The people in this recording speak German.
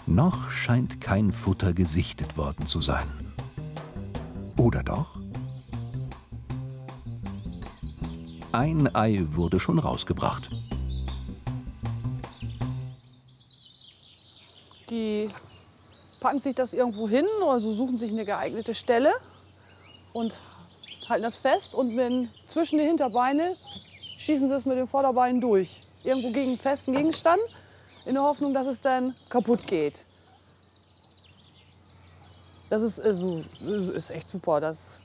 Noch scheint kein Futter gesichtet worden zu sein. Oder doch? Ein Ei wurde schon rausgebracht. Die packen sich das irgendwo hin, also suchen sich eine geeignete Stelle und halten das fest und zwischen die Hinterbeine schießen sie es mit den Vorderbeinen durch. Irgendwo gegen einen festen Gegenstand, in der Hoffnung, dass es dann kaputt geht. Das ist echt super. Das